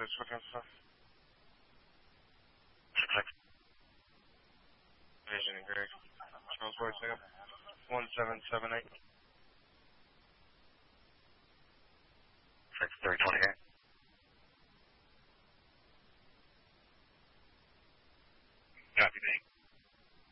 looking for? Vision and Greg. Charles Boyd, 1778. 6320